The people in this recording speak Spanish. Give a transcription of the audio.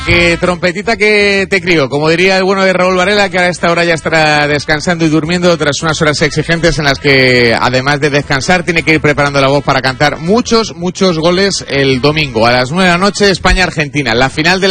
Que trompetita que te crío, como diría el bueno de Raúl Varela, que a esta hora ya estará descansando y durmiendo tras unas horas exigentes en las que, además de descansar, tiene que ir preparando la voz para cantar muchos goles el domingo. A las 9 de la noche, España-Argentina, la final de la